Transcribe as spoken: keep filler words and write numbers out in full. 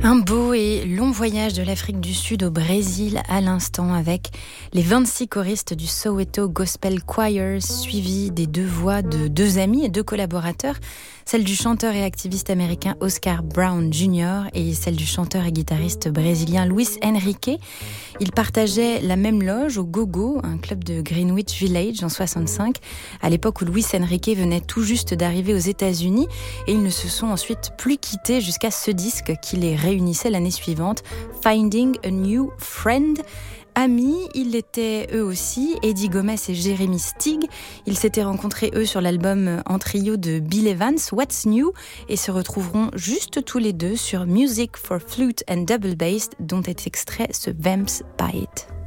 Un beau et long voyage de l'Afrique du Sud au Brésil à l'instant avec les vingt-six choristes du Soweto Gospel Choir suivis des deux voix de deux amis et deux collaborateurs, celle du chanteur et activiste américain Oscar Brown junior et celle du chanteur et guitariste brésilien Luis Henrique. Ils partageaient la même loge au Go-Go, un club de Greenwich Village en soixante-cinq, à l'époque où Luis Henrique venait tout juste d'arriver aux États-Unis, et ils ne se sont ensuite plus quittés jusqu'à ce disque qui les réunissait l'année suivante, Finding a New Friend. Amis, ils l'étaient eux aussi, Eddie Gomez et Jérémy Stig. Ils s'étaient rencontrés eux sur l'album en trio de Bill Evans, What's New, et se retrouveront juste tous les deux sur Music for Flute and Double Bass, dont est extrait ce Vamps Bite.